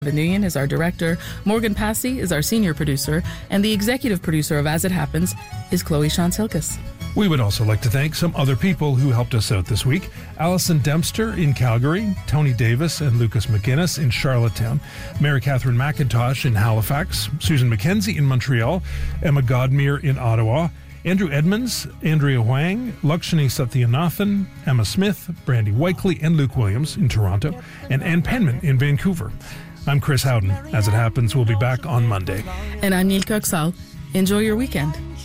Venuyan is our director, Morgan Passy is our senior producer, and the executive producer of As It Happens is Chloe Shantz-Hilkes. We would also like to thank some other people who helped us out this week. Allison Dempster in Calgary, Tony Davis and Lucas McGuinness in Charlottetown, Mary Catherine McIntosh in Halifax, Susan McKenzie in Montreal, Emma Godmere in Ottawa, Andrew Edmonds, Andrea Huang, Lakshmi Satyanathan, Emma Smith, Brandy Whiteley and Luke Williams in Toronto, and Ann Penman in Vancouver. I'm Chris Howden. As It Happens, we'll be back on Monday. And I'm Neil Kirksall. Enjoy your weekend.